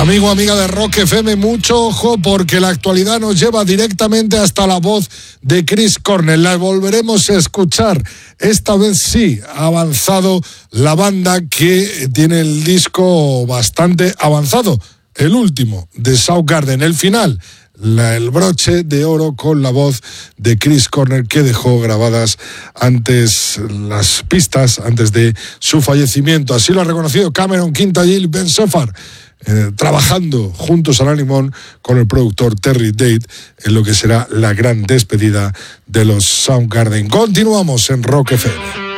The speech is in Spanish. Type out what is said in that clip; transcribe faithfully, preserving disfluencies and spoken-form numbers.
Amigo, amiga de Rock F M, mucho ojo porque la actualidad nos lleva directamente hasta la voz de Chris Cornell. La volveremos a escuchar. Esta vez sí ha avanzado la banda que tiene el disco bastante avanzado. El último de Soundgarden, el final. La, el broche de oro con la voz de Chris Cornell que dejó grabadas antes las pistas, antes de su fallecimiento. Así lo ha reconocido Cameron Quintail y Ben Sofar. Eh, trabajando juntos a la limón con el productor Terry Date en lo que será la gran despedida de los Soundgarden. Continuamos en Rock F M.